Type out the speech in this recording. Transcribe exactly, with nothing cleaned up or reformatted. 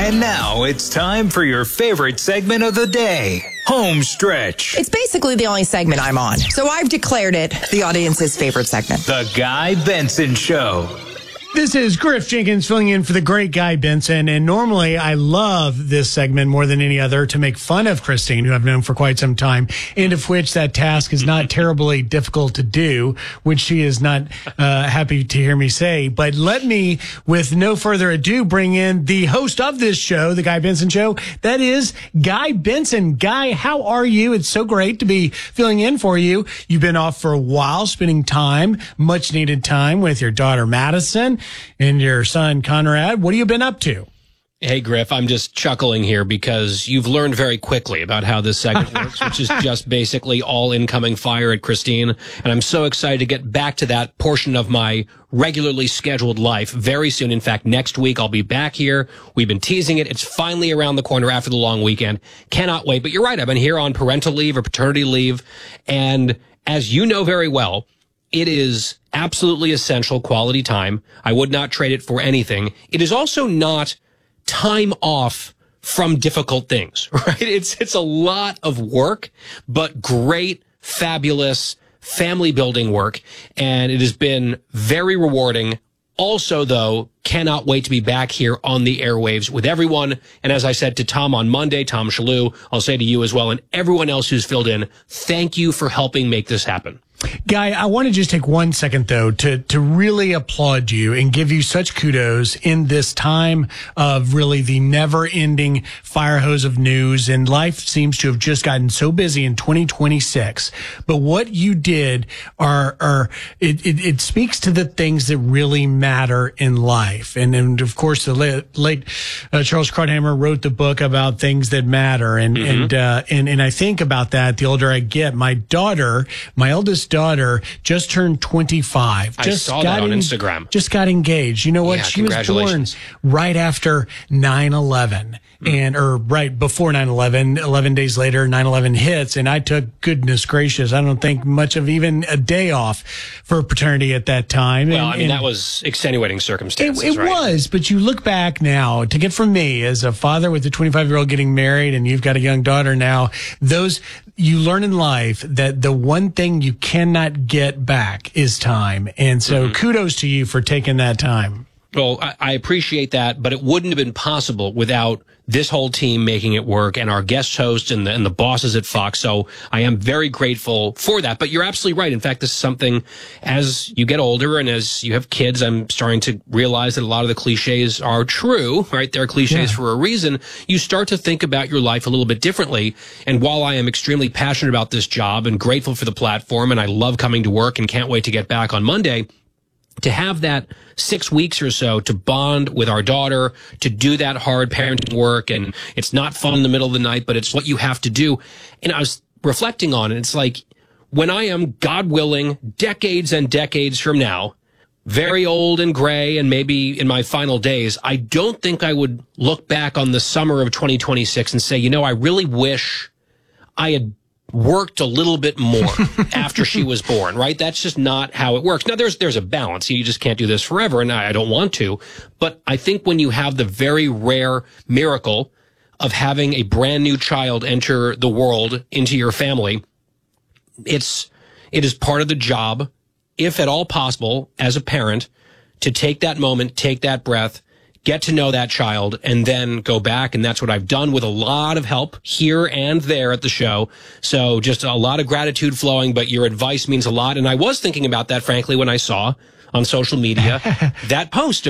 And now it's time for your favorite segment of the day, Home Stretch. It's basically the only segment I'm on, so I've declared it the audience's favorite segment. The Guy Benson Show. This is Griff Jenkins filling in for the great Guy Benson, and normally I love this segment more than any other to make fun of Christine, who I've known for quite some time, and of which that task is not terribly difficult to do, which she is not uh, happy to hear me say. But let me, with no further ado, bring in the host of this show, the Guy Benson Show. That is Guy Benson. Guy, how are you? It's so great to be filling in for you. You've been off for a while, spending time, much needed time with your daughter Madison and your son Conrad. What have you been up to? Hey, Griff, I'm just chuckling here because you've learned very quickly about how this segment works, which is just basically all incoming fire at Christine. And I'm so excited to get back to that portion of my regularly scheduled life very soon. In fact, next week I'll be back here. We've been teasing it. It's finally around the corner after the long weekend. Cannot wait. But you're right. I've been here on parental leave or paternity leave. And as you know very well, it is absolutely essential quality time. I would not trade it for anything. It is also not time off from difficult things, right? It's, it's a lot of work, but great, fabulous family building work. And it has been very rewarding. Also, though, cannot wait to be back here on the airwaves with everyone. And as I said to Tom on Monday, Tom Shalhoub, I'll say to you as well, and everyone else who's filled in, thank you for helping make this happen. Guy, I want to just take one second, though, to, to really applaud you and give you such kudos in this time of really the never-ending fire hose of news. And life seems to have just gotten so busy in twenty twenty-six. But what you did are, are it, it, it speaks to the things that really matter in life. And, and of course, the late, late uh, Charles Krauthammer wrote the book about things that matter. And, mm-hmm. and, uh, and, and I think about that the older I get. My daughter, my eldest daughter just turned twenty-five. I just saw got that on en- Instagram. Just got engaged. You know what? Yeah, she was born right after nine eleven. And, or right before nine eleven, eleven days later, nine eleven hits. And I took, goodness gracious, I don't think much of even a day off for paternity at that time. Well, and, I mean, that was extenuating circumstances, It, it right? was, but you look back now to get from me as a father with a twenty-five year old getting married, and you've got a young daughter now, those, you learn in life that the one thing you cannot get back is time. And so mm-hmm. kudos to you for taking that time. Well, I, I appreciate that, but it wouldn't have been possible without this whole team making it work and our guest hosts and the, and the bosses at Fox. So I am very grateful for that. But you're absolutely right. In fact, this is something, as you get older and as you have kids, I'm starting to realize that a lot of the cliches are true, right? They're cliches yeah. for a reason. You start to think about your life a little bit differently. And while I am extremely passionate about this job and grateful for the platform, and I love coming to work and can't wait to get back on Monday, to have that six weeks or so to bond with our daughter, to do that hard parenting work, and it's not fun in the middle of the night, but it's what you have to do. And I was reflecting on it. It's like, when I am, God willing, decades and decades from now, very old and gray and maybe in my final days, I don't think I would look back on the summer of twenty twenty-six and say, you know, I really wish I had worked a little bit more after she was born, right? That's just not how it works. Now, there's there's a balance. You just can't do this forever, and I don't want to. But I think when you have the very rare miracle of having a brand new child enter the world into your family, it's it is part of the job, if at all possible, as a parent, to take that moment, take that breath, get to know that child, and then go back. And that's what I've done with a lot of help here and there at the show. So just a lot of gratitude flowing, but your advice means a lot. And I was thinking about that, frankly, when I saw on social media that post